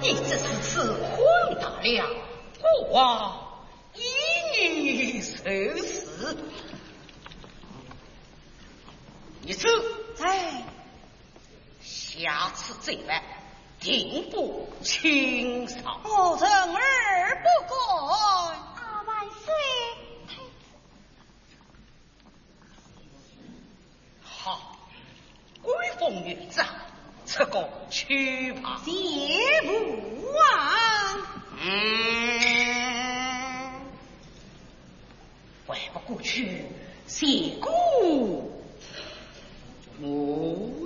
你这是此昏大了，国王以女受死。你走， 哎， 下次这般定不轻饶。 人儿不该。 万岁，太子。 好，归奉元璋，这个去吧。 谢不忘。 外不过去，谢姑母。